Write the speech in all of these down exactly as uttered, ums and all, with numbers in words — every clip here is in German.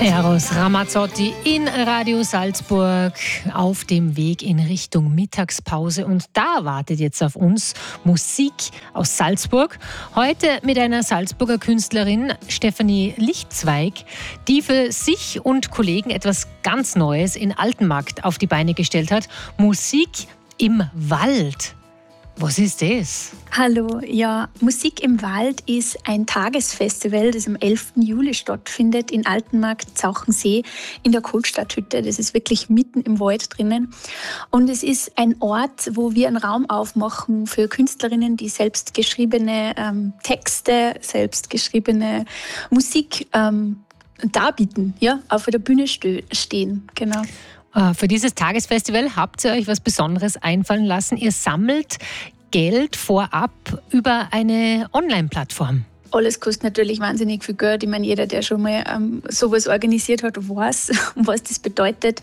Eros Ramazzotti in Radio Salzburg auf dem Weg in Richtung Mittagspause. Und da wartet jetzt auf uns Musik aus Salzburg. Heute mit einer Salzburger Künstlerin, Stefanie Lichtzweig, die für sich und Kollegen etwas ganz Neues in Altenmarkt auf die Beine gestellt hat. Musik im Wald. Was ist das? Hallo, ja, Musik im Wald ist ein Tagesfestival, das am elften Juli stattfindet in Altenmarkt, Zauchensee, in der Kohlstadthütte. Das ist wirklich mitten im Wald drinnen. Und es ist ein Ort, wo wir einen Raum aufmachen für Künstlerinnen, die selbstgeschriebene ähm, Texte, selbstgeschriebene Musik ähm, darbieten, ja, auf der Bühne stö- stehen. Genau. Für dieses Tagesfestival habt ihr euch was Besonderes einfallen lassen. Ihr sammelt Geld vorab über eine Online-Plattform. Alles kostet natürlich wahnsinnig viel Geld. Ich meine, jeder, der schon mal ähm, sowas organisiert hat, weiß, was das bedeutet.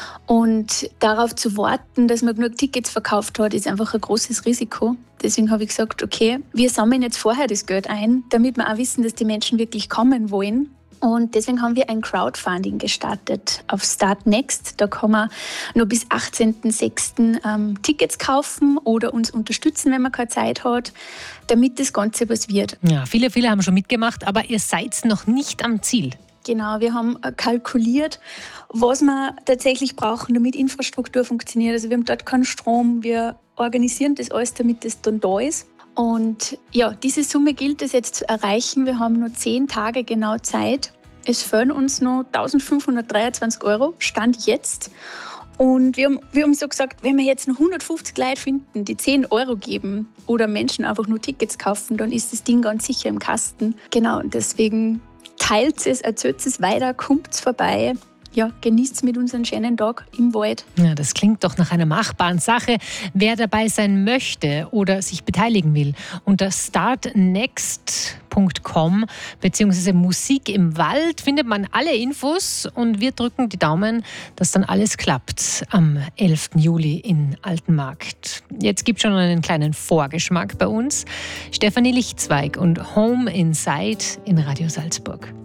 Und darauf zu warten, dass man genug Tickets verkauft hat, ist einfach ein großes Risiko. Deswegen habe ich gesagt, okay, wir sammeln jetzt vorher das Geld ein, damit wir auch wissen, dass die Menschen wirklich kommen wollen. Und deswegen haben wir ein Crowdfunding gestartet auf Start Next. Da kann man nur bis achtzehnten sechsten Ähm, Tickets kaufen oder uns unterstützen, wenn man keine Zeit hat, damit das Ganze was wird. Ja, viele, viele haben schon mitgemacht, aber ihr seid noch nicht am Ziel. Genau, wir haben kalkuliert, was wir tatsächlich brauchen, damit Infrastruktur funktioniert. Also wir haben dort keinen Strom, wir organisieren das alles, damit das dann da ist. Und ja, diese Summe gilt es jetzt zu erreichen. Wir haben nur zehn Tage genau Zeit. Es fehlen uns noch eintausendfünfhundertdreiundzwanzig Euro, Stand jetzt. Und wir haben, wir haben so gesagt, wenn wir jetzt noch hundertfünfzig Leute finden, die zehn Euro geben oder Menschen einfach nur Tickets kaufen, dann ist das Ding ganz sicher im Kasten. Genau, und deswegen teilt es, erzählt es weiter, kommt vorbei. Ja, genießt es mit unserem schönen Tag im Wald. Ja, das klingt doch nach einer machbaren Sache. Wer dabei sein möchte oder sich beteiligen will, unter startnext punkt com bzw. Musik im Wald findet man alle Infos und wir drücken die Daumen, dass dann alles klappt am elften Juli in Altenmarkt. Jetzt gibt es schon einen kleinen Vorgeschmack bei uns. Stefanie Lichtzweig und Home Inside in Radio Salzburg.